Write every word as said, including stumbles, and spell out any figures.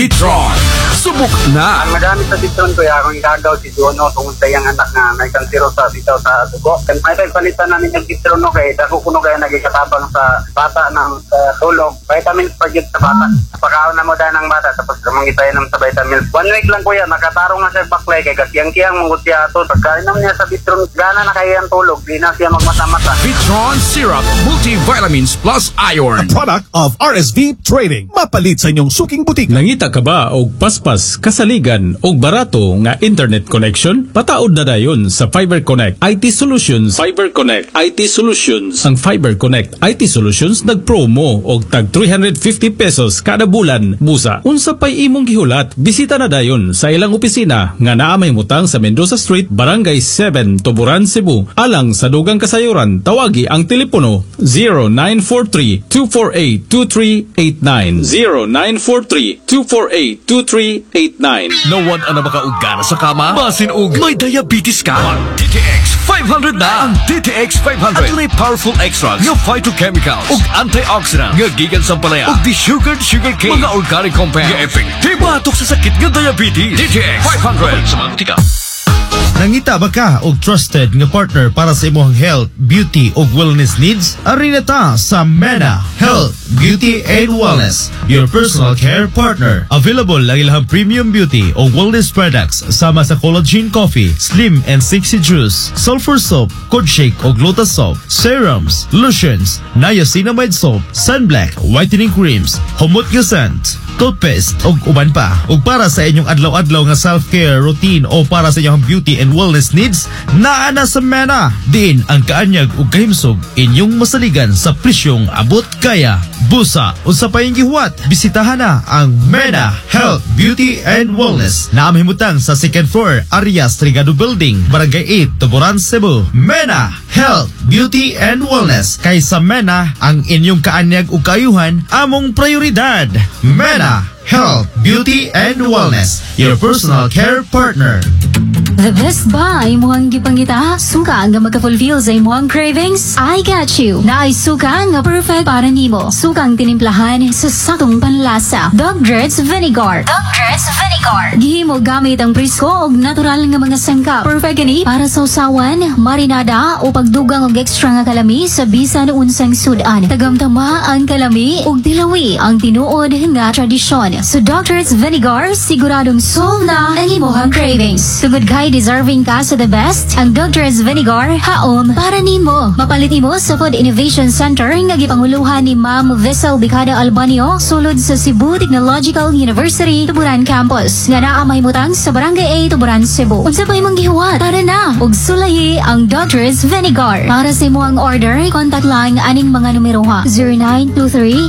Vitron, subok na! Ang madami sa Vitron ko, kung igagaw si Jono tungkol sa iyang anak na may kansiro sa bitaw sa dugo. Kan may palitan namin yung Vitron no, kaya dako kuno kaya nagikatabang sa bata ng uh, tulog. Vitamins pa yun sa bata. Pagkaon na mo dahil ng bata, tapos kamangitay naman sa vitamins. One week lang kuya, nakatarong na siya baklay, kaya kasiyang-kiyang mungkot siya ito. Pagkain naman niya sa Vitron, gana na kaya ang tulog, di na siya magmata-mata. Vitron Syrup Multivitamins Plus Iron. A product of R S V Trading. Mapalit sa inyong suking butik. Nangita ka ba og paspas, kasaligan og barato nga internet connection? Pataod na dayon sa Fiber Connect I T Solutions. Fiber Connect I T Solutions. Ang Fiber Connect I T Solutions nagpromo og tag three hundred fifty pesos kada bulan. Busa, unsa pay imong gihulat, bisita na dayon sa ilang opisina nga naa mahimutang sa Mendoza Street, Barangay seven, Tuburan, Cebu. Alang sa dugang kasayuran, tawagi ang telepono zero nine four three, two four eight, two three eight nine. zero nine four three, two four eight, two three eight nine. Nawan ang makaugana sa kama, basin og may diabetes ka. D T X five hundred na! Ang D T X five hundred at may powerful extracts nga phytochemicals ug antioxidants nga gikan sa palaya ug de-sugared sugar cane, mga organic compounds nga epektibo batok sa sakit nga diabetes. D T X five hundred sa mga tika. Nangita ba ka og trusted nga partner para sa imong health, beauty ug wellness needs? Ari na ta sa Mena Health, Beauty and Wellness, your personal care partner. Available lang ilang premium beauty ug wellness products sama sa collagen coffee, slim and sexy juice, sulfur soap, cod shake ug lotus soap, serums, lotions, niacinamide soap, sunblock, whitening creams, humot nga scent, toothpaste ug uban pa. Ug para sa inyong adlaw-adlaw nga self-care routine o para sa inyong beauty and wellness needs, naa na sa Mena. Diin ang kaanyag ug kahimsog inyong masaligan sa presyong abot kaya. Busa, unsa pa yung gihuwat? Bisitahan na ang Mena Health, Beauty and Wellness na mahimutang sa second floor, Arias Trigado Building, Barangay eight, Tuburan, Cebu. Mena Health, Beauty and Wellness. Kay sa Mena, ang inyong kaanyag ug kaayuhan among prioridad. Mena Health, Beauty and Wellness, your personal care partner. The best ba ay muhang gipangita? Suka nga magka-fulfill sa imuhang cravings? I got you! Na ay suka nga perfect para nimo. Sukang tinimplahan sa sakong panlasa. Dog Dreads Vinegar. Dog Dreads Vinegar. Gihimo gamit ang presko o natural nga mga sangkap. Perfect gani para sa usawan, marinada o pagdugang og extra nga kalami sa bisan unsang sudan. Tagamtama ang kalami ug dilawi ang tinuod nga tradisyon. So Dog Dreads Vinegar, siguradong solve na ang imuhang cravings. Tugod kay deserving ka sa the best, ang Dog Dreads Vinegar haom para nimo. Mapalit mo sa Food Innovation Center nga gipanguluhan ni Ma'am Vessel Bicada Albanio sulod sa Cebu Technological University Tuburan Campus nga naa mahimutang sa Barangay eight, Tuburan, Cebu. Unsa pa imong gihuwat? Tara na ug sulayi ang Dog Dreads Vinegar. Para sa imong order, contact lang aning mga numero ha zero nine two three